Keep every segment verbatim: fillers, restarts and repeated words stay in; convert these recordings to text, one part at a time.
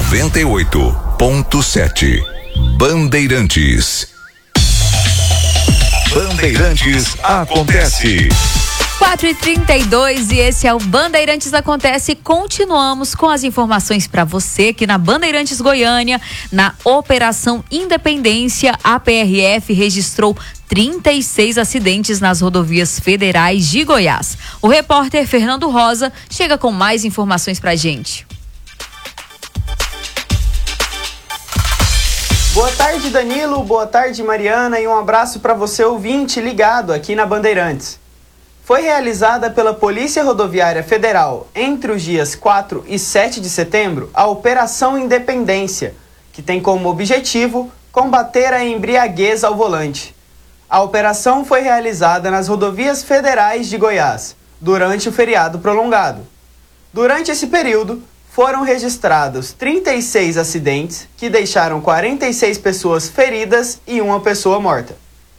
noventa e oito ponto sete. Bandeirantes. Bandeirantes acontece. quatro e trinta e dois e esse é o Bandeirantes Acontece. Continuamos com as informações para você aqui na Bandeirantes Goiânia. Na Operação Independência, a P R F registrou trinta e seis acidentes nas rodovias federais de Goiás. O repórter Fernando Rosa chega com mais informações pra gente. Boa tarde, Danilo, boa tarde, Mariana, e um abraço para você, ouvinte, ligado aqui na Bandeirantes. Foi realizada pela Polícia Rodoviária Federal entre os dias quatro e sete de setembro a Operação Independência, que tem como objetivo combater a embriaguez ao volante. A operação foi realizada nas rodovias federais de Goiás, durante o feriado prolongado. Durante esse período, foram registrados trinta e seis acidentes que deixaram quarenta e seis pessoas feridas e uma pessoa morta.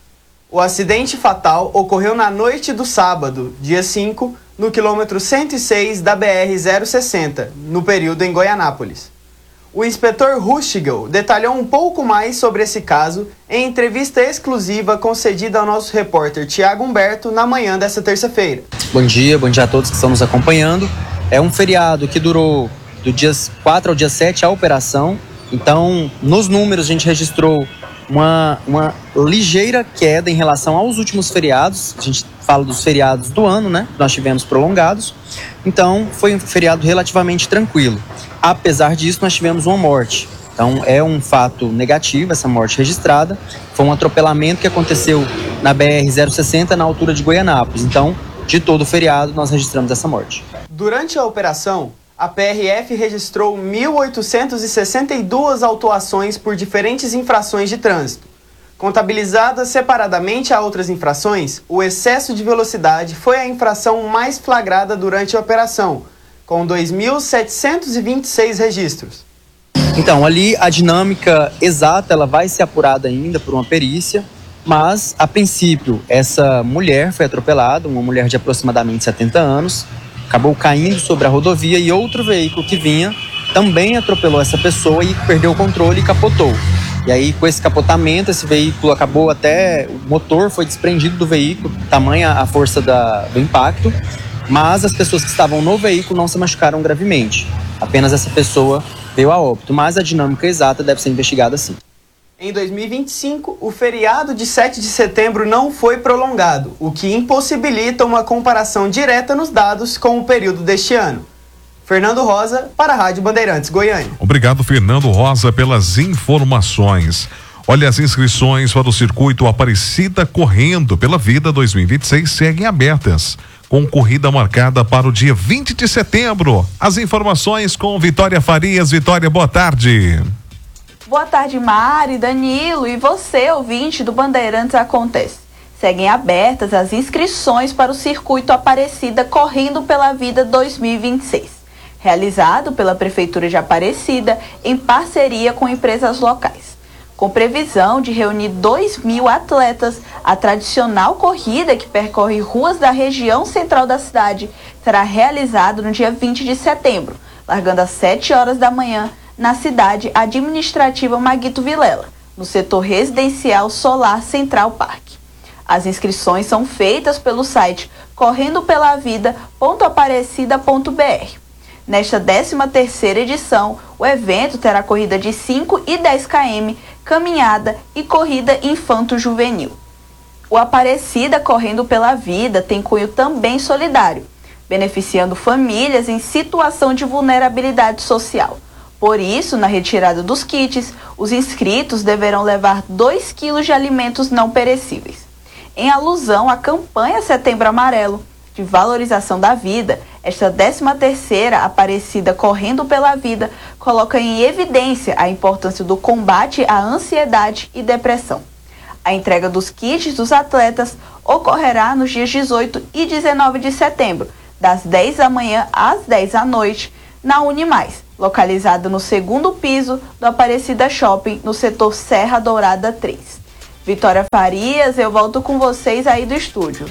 O acidente fatal ocorreu na noite do sábado, dia cinco, no quilômetro cento e seis da B R zero sessenta, no período em Goianápolis. O inspetor Rustigel detalhou um pouco mais sobre esse caso em entrevista exclusiva concedida ao nosso repórter Tiago Humberto na manhã dessa terça-feira. Bom dia, bom dia a todos que estão nos acompanhando. É um feriado que durou do dia quatro ao dia sete a operação. Então, nos números a gente registrou uma, uma ligeira queda em relação aos últimos feriados. A gente fala dos feriados do ano, né? Nós tivemos prolongados. Então, foi um feriado relativamente tranquilo. Apesar disso, nós tivemos uma morte. Então, é um fato negativo essa morte registrada. Foi um atropelamento que aconteceu na B R zero sessenta, na altura de Goianápolis. Então, de todo o feriado, nós registramos essa morte. Durante a operação, a P R F registrou mil oitocentas e sessenta e duas autuações por diferentes infrações de trânsito. Contabilizadas separadamente a outras infrações, o excesso de velocidade foi a infração mais flagrada durante a operação, com dois mil setecentos e vinte e seis registros. Então, ali a dinâmica exata ela vai ser apurada ainda por uma perícia, mas, a princípio, essa mulher foi atropelada, uma mulher de aproximadamente setenta anos, acabou caindo sobre a rodovia e outro veículo que vinha também atropelou essa pessoa e perdeu o controle e capotou. E aí, com esse capotamento, esse veículo acabou até... o motor foi desprendido do veículo, tamanha a força da, do impacto, mas as pessoas que estavam no veículo não se machucaram gravemente. Apenas essa pessoa veio a óbito, mas a dinâmica exata deve ser investigada sim. Em dois mil e vinte e cinco, o feriado de sete de setembro não foi prolongado, o que impossibilita uma comparação direta nos dados com o período deste ano. Fernando Rosa, para a Rádio Bandeirantes Goiânia. Obrigado, Fernando Rosa, pelas informações. Olha, as inscrições para o Circuito Aparecida Correndo pela Vida dois mil e vinte e seis seguem abertas, com corrida marcada para o dia vinte de setembro. As informações com Vitória Farias. Vitória, boa tarde. Boa tarde, Mari, Danilo e você, ouvinte do Bandeirantes Acontece. Seguem abertas as inscrições para o Circuito Aparecida Correndo pela Vida dois mil e vinte e seis, realizado pela Prefeitura de Aparecida em parceria com empresas locais. Com previsão de reunir dois mil atletas, a tradicional corrida que percorre ruas da região central da cidade será realizada no dia vinte de setembro, largando às sete horas da manhã, na cidade administrativa Maguito Vilela, no setor residencial Solar Central Parque. As inscrições são feitas pelo site correndo pela vida ponto aparecida ponto b r. Nesta décima terceira edição, o evento terá corrida de cinco e dez quilômetros, caminhada e corrida infanto-juvenil. O Aparecida Correndo pela Vida tem cunho também solidário, beneficiando famílias em situação de vulnerabilidade social. Por isso, na retirada dos kits, os inscritos deverão levar dois quilos de alimentos não perecíveis. Em alusão à campanha Setembro Amarelo, de valorização da vida, esta décima terceira Aparecida Correndo pela Vida coloca em evidência a importância do combate à ansiedade e depressão. A entrega dos kits dos atletas ocorrerá nos dias dezoito e dezenove de setembro, das dez da manhã às dez da noite, na Unimais, localizada no segundo piso do Aparecida Shopping, no setor Serra Dourada três. Vitória Farias, eu volto com vocês aí do estúdio.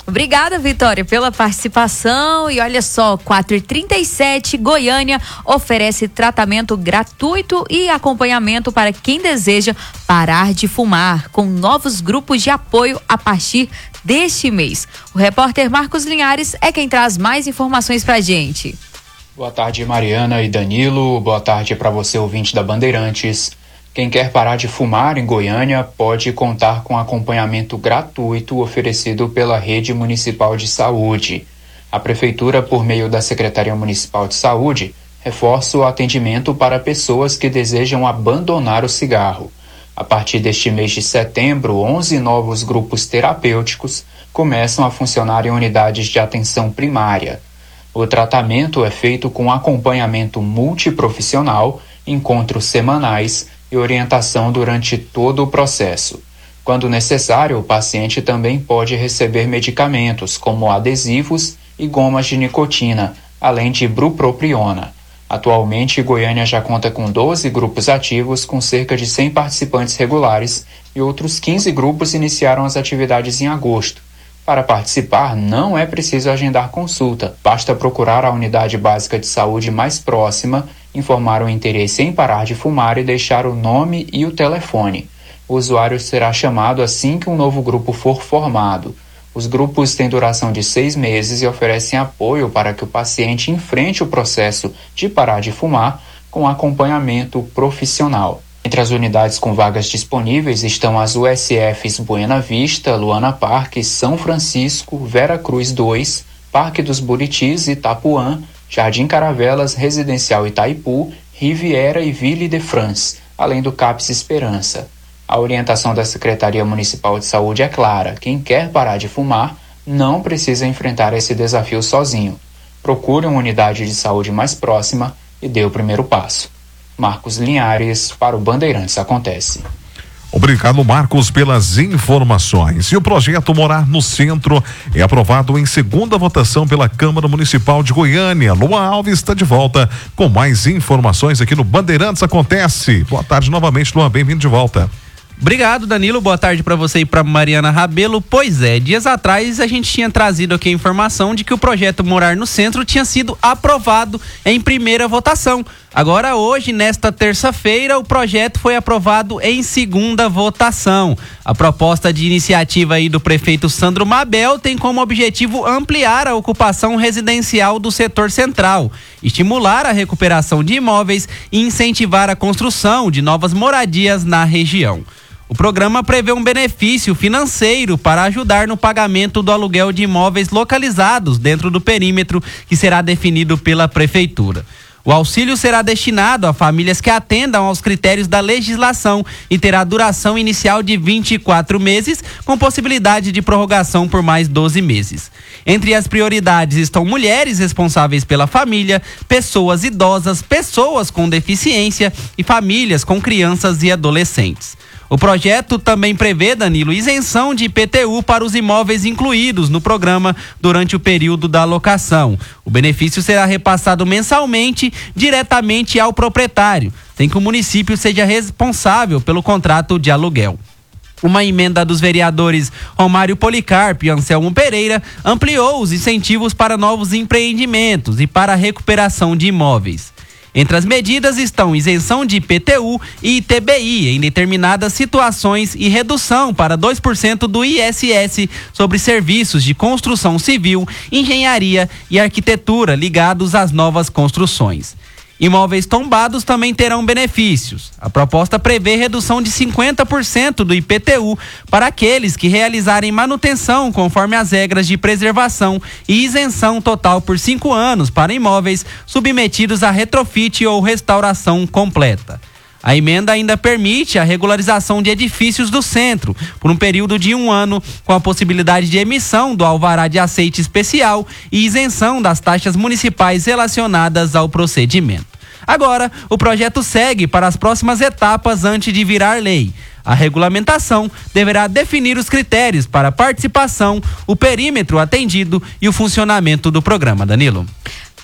Obrigada, Vitória, pela participação. E olha só, quatro e trinta e sete, Goiânia oferece tratamento gratuito e acompanhamento para quem deseja parar de fumar, com novos grupos de apoio a partir deste mês. O repórter Marcos Linhares é quem traz mais informações pra gente. Boa tarde, Mariana e Danilo. Boa tarde para você, ouvinte da Bandeirantes. Quem quer parar de fumar em Goiânia pode contar com acompanhamento gratuito oferecido pela Rede Municipal de Saúde. A Prefeitura, por meio da Secretaria Municipal de Saúde, reforça o atendimento para pessoas que desejam abandonar o cigarro. A partir deste mês de setembro, onze novos grupos terapêuticos começam a funcionar em unidades de atenção primária. O tratamento é feito com acompanhamento multiprofissional, encontros semanais e orientação durante todo o processo. Quando necessário, o paciente também pode receber medicamentos como adesivos e gomas de nicotina, além de bupropiona. Atualmente, Goiânia já conta com doze grupos ativos, com cerca de cem participantes regulares, e outros quinze grupos iniciaram as atividades em agosto. Para participar, não é preciso agendar consulta, basta procurar a unidade básica de saúde mais próxima, informar o interesse em parar de fumar e deixar o nome e o telefone. O usuário será chamado assim que um novo grupo for formado. Os grupos têm duração de seis meses e oferecem apoio para que o paciente enfrente o processo de parar de fumar com acompanhamento profissional. Entre as unidades com vagas disponíveis estão as U S Fs Buena Vista, Luana Parque, São Francisco, Vera Cruz dois, Parque dos Buritis, Itapuã, Jardim Caravelas, Residencial Itaipu, Riviera e Ville de France, além do CAPS Esperança. A orientação da Secretaria Municipal de Saúde é clara: quem quer parar de fumar não precisa enfrentar esse desafio sozinho. Procure uma unidade de saúde mais próxima e dê o primeiro passo. Marcos Linhares, para o Bandeirantes Acontece. Obrigado, Marcos, pelas informações. E o projeto Morar no Centro é aprovado em segunda votação pela Câmara Municipal de Goiânia. Luan Alves está de volta com mais informações aqui no Bandeirantes Acontece. Boa tarde novamente, Luan, bem-vindo de volta. Obrigado, Danilo. Boa tarde para você e para Mariana Rabelo. Pois é, dias atrás a gente tinha trazido aqui a informação de que o projeto Morar no Centro tinha sido aprovado em primeira votação. Agora, hoje, nesta terça-feira, o projeto foi aprovado em segunda votação. A proposta de iniciativa aí do prefeito Sandro Mabel tem como objetivo ampliar a ocupação residencial do setor central, estimular a recuperação de imóveis e incentivar a construção de novas moradias na região. O programa prevê um benefício financeiro para ajudar no pagamento do aluguel de imóveis localizados dentro do perímetro que será definido pela prefeitura. O auxílio será destinado a famílias que atendam aos critérios da legislação e terá duração inicial de vinte e quatro meses, com possibilidade de prorrogação por mais doze meses. Entre as prioridades estão mulheres responsáveis pela família, pessoas idosas, pessoas com deficiência e famílias com crianças e adolescentes. O projeto também prevê, Danilo, isenção de I P T U para os imóveis incluídos no programa durante o período da locação. O benefício será repassado mensalmente diretamente ao proprietário, sem que o município seja responsável pelo contrato de aluguel. Uma emenda dos vereadores Romário Policarpo e Anselmo Pereira ampliou os incentivos para novos empreendimentos e para a recuperação de imóveis. Entre as medidas estão isenção de I P T U e I T B I em determinadas situações e redução para dois por cento do I S S sobre serviços de construção civil, engenharia e arquitetura ligados às novas construções. Imóveis tombados também terão benefícios. A proposta prevê redução de cinquenta por cento do I P T U para aqueles que realizarem manutenção conforme as regras de preservação e isenção total por cinco anos para imóveis submetidos a retrofit ou restauração completa. A emenda ainda permite a regularização de edifícios do centro por um período de um ano, com a possibilidade de emissão do alvará de aceite especial e isenção das taxas municipais relacionadas ao procedimento. Agora, o projeto segue para as próximas etapas antes de virar lei. A regulamentação deverá definir os critérios para a participação, o perímetro atendido e o funcionamento do programa. Danilo.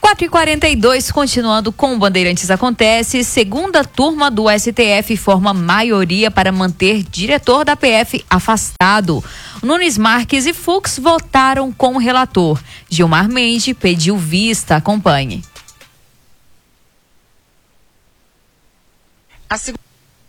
quatro e quarenta e dois, continuando com o Bandeirantes Acontece, segunda turma do S T F forma maioria para manter diretor da P F afastado. Nunes Marques e Fux votaram com o relator. Gilmar Mendes pediu vista. Acompanhe. A segunda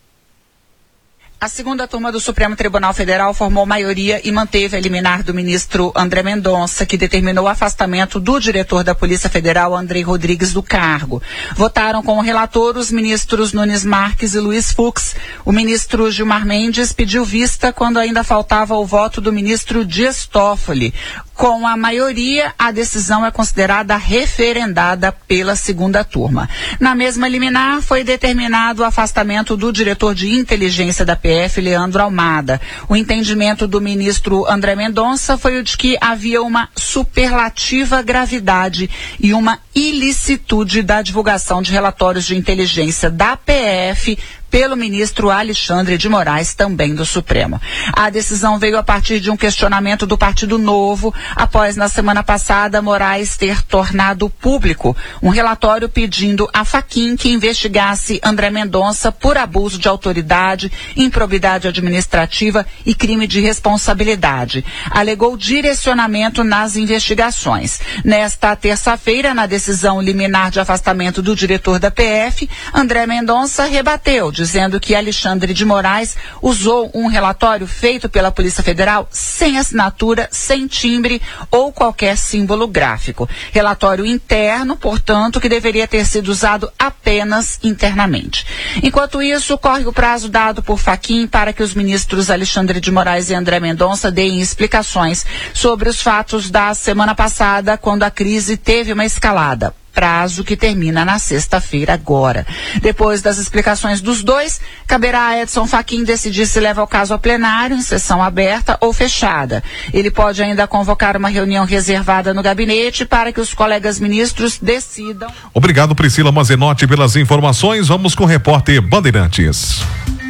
A segunda turma do Supremo Tribunal Federal formou maioria e manteve a liminar do ministro André Mendonça, que determinou o afastamento do diretor da Polícia Federal, Andrei Rodrigues, do cargo. Votaram com o relator os ministros Nunes Marques e Luiz Fux. O ministro Gilmar Mendes pediu vista quando ainda faltava o voto do ministro Dias Toffoli. Com a maioria, a decisão é considerada referendada pela segunda turma. Na mesma liminar, foi determinado o afastamento do diretor de inteligência da P F, Leandro Almada. O entendimento do ministro André Mendonça foi o de que havia uma superlativa gravidade e uma ilicitude da divulgação de relatórios de inteligência da P F pelo ministro Alexandre de Moraes, também do Supremo. A decisão veio a partir de um questionamento do Partido Novo, após, na semana passada, Moraes ter tornado público um relatório pedindo a Fachin que investigasse André Mendonça por abuso de autoridade, improbidade administrativa e crime de responsabilidade. Alegou direcionamento nas investigações. Nesta terça-feira, na decisão liminar de afastamento do diretor da P F, André Mendonça rebateu, dizendo que Alexandre de Moraes usou um relatório feito pela Polícia Federal sem assinatura, sem timbre ou qualquer símbolo gráfico. Relatório interno, portanto, que deveria ter sido usado apenas internamente. Enquanto isso, corre o prazo dado por Fachin para que os ministros Alexandre de Moraes e André Mendonça deem explicações sobre os fatos da semana passada, quando a crise teve uma escalada. Prazo que termina na sexta-feira agora. Depois das explicações dos dois, caberá a Edson Fachin decidir se leva o caso ao plenário, em sessão aberta ou fechada. Ele pode ainda convocar uma reunião reservada no gabinete para que os colegas ministros decidam. Obrigado, Priscila Mazenotti, pelas informações. Vamos com o repórter Bandeirantes.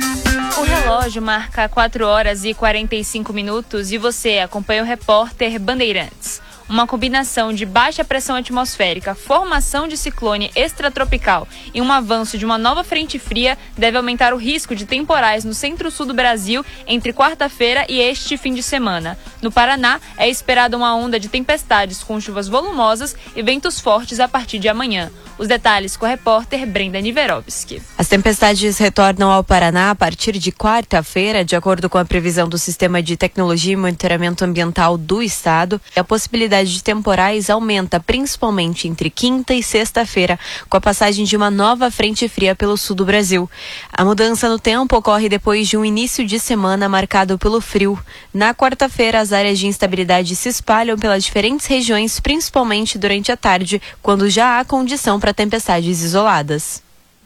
O relógio marca quatro horas e quarenta e cinco minutos e você acompanha o repórter Bandeirantes. Uma combinação de baixa pressão atmosférica, formação de ciclone extratropical e um avanço de uma nova frente fria deve aumentar o risco de temporais no centro-sul do Brasil entre quarta-feira e este fim de semana. No Paraná, é esperada uma onda de tempestades com chuvas volumosas e ventos fortes a partir de amanhã. Os detalhes com a repórter Brenda Niverovski. As tempestades retornam ao Paraná a partir de quarta-feira, de acordo com a previsão do Sistema de Tecnologia e Monitoramento Ambiental do Estado. A possibilidade de temporais aumenta principalmente entre quinta e sexta-feira, com a passagem de uma nova frente fria pelo sul do Brasil. A mudança no tempo ocorre depois de um início de semana marcado pelo frio. Na quarta-feira, as áreas de instabilidade se espalham pelas diferentes regiões, principalmente durante a tarde, quando já há condição para tempestades isoladas.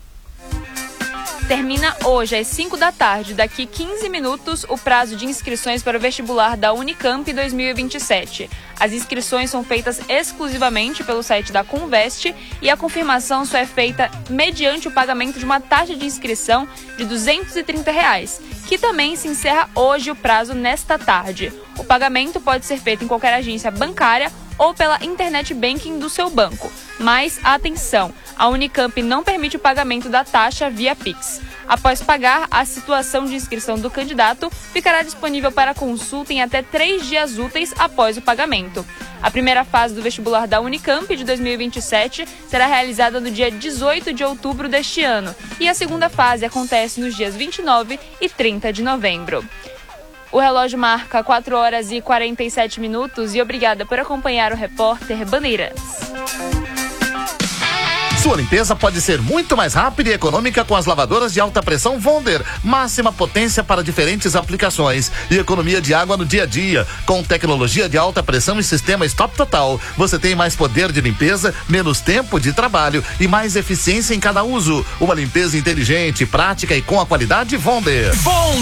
Termina hoje às cinco da tarde, daqui quinze minutos, o prazo de inscrições para o vestibular da Unicamp dois mil e vinte e sete. As inscrições são feitas exclusivamente pelo site da Conveste e a confirmação só é feita mediante o pagamento de uma taxa de inscrição de duzentos e trinta reais, que também se encerra hoje o prazo nesta tarde. O pagamento pode ser feito em qualquer agência bancária ou pela internet banking do seu banco. Mas, atenção, a Unicamp não permite o pagamento da taxa via Pix. Após pagar, a situação de inscrição do candidato ficará disponível para consulta em até três dias úteis após o pagamento. A primeira fase do vestibular da Unicamp de dois mil e vinte e sete será realizada no dia dezoito de outubro deste ano e a segunda fase acontece nos dias vinte e nove e trinta de novembro. O relógio marca quatro horas e quarenta e sete minutos e obrigada por acompanhar o repórter Bandeirantes. Sua limpeza pode ser muito mais rápida e econômica com as lavadoras de alta pressão Wonder. Máxima potência para diferentes aplicações e economia de água no dia a dia. Com tecnologia de alta pressão e sistema Stop Total, você tem mais poder de limpeza, menos tempo de trabalho e mais eficiência em cada uso. Uma limpeza inteligente, prática e com a qualidade Wonder. Bom